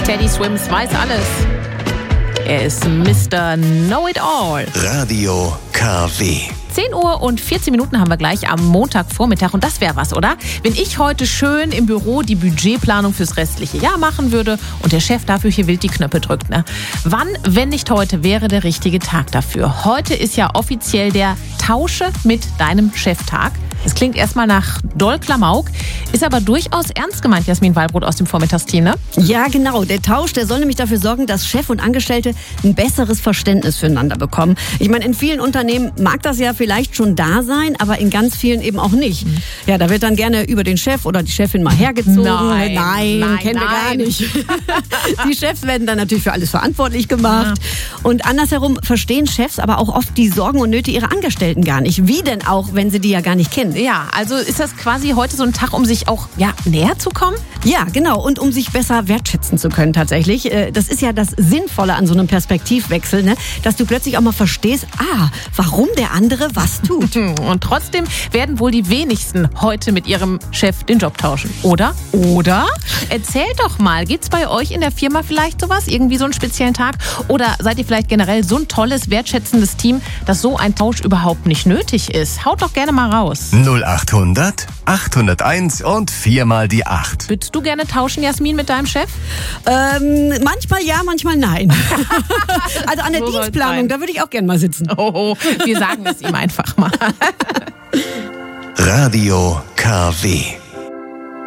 Teddy Swims weiß alles. Er ist Mr. Know-it-all. Radio KW. 10 Uhr und 14 Minuten haben wir gleich am Montagvormittag. Und das wäre was, oder? Wenn ich heute schön im Büro die Budgetplanung fürs restliche Jahr machen würde und der Chef dafür hier wild die Knöpfe drückt. Ne? Wann, wenn nicht heute, wäre der richtige Tag dafür? Heute ist ja offiziell der Tausche mit deinem Cheftag. Es klingt erstmal nach doll Klamauk, ist aber durchaus ernst gemeint, Jasmin Wallbrot aus dem Vormittagsteam, ne? Ja, genau. Der Tausch, der soll nämlich dafür sorgen, dass Chef und Angestellte ein besseres Verständnis füreinander bekommen. Ich meine, in vielen Unternehmen mag das ja vielleicht schon da sein, aber in ganz vielen eben auch nicht. Ja, da wird dann gerne über den Chef oder die Chefin mal hergezogen. Nein, kennen wir gar nicht. Die Chefs werden dann natürlich für alles verantwortlich gemacht. Ja. Und andersherum verstehen Chefs aber auch oft die Sorgen und Nöte ihrer Angestellten gar nicht. Wie denn auch, wenn sie die ja gar nicht kennen? Ja, also ist das quasi heute so ein Tag, um sich auch näher zu kommen? Ja, genau. Und um sich besser wertschätzen zu können tatsächlich. Das ist ja das Sinnvolle an so einem Perspektivwechsel, ne? Dass du plötzlich auch mal verstehst, warum der andere was tut. Und trotzdem werden wohl die wenigsten heute mit ihrem Chef den Job tauschen. Oder? Erzählt doch mal, gibt's bei euch in der Firma vielleicht sowas? Irgendwie so einen speziellen Tag? Oder seid ihr vielleicht generell so ein tolles, wertschätzendes Team, dass so ein Tausch überhaupt nicht nötig ist? Haut doch gerne mal raus. 0800 801 und 4 mal die 8. Würdest du gerne tauschen, Jasmin, mit deinem Chef? Manchmal ja, manchmal nein. Also an der So soll's Dienstplanung, sein. da würde ich auch gerne mal sitzen. Oh, wir sagen es ihm einfach mal. Radio KW.